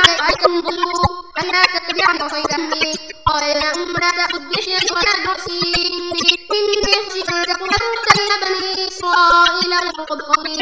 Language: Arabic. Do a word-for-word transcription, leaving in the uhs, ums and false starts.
رأيتم ضلوا ألا تتبعن صيدني قال يا أم لا تأخذ بشيء ولا تحسين إني خشيت أن تقول بين بني إسرائيل وقد قضي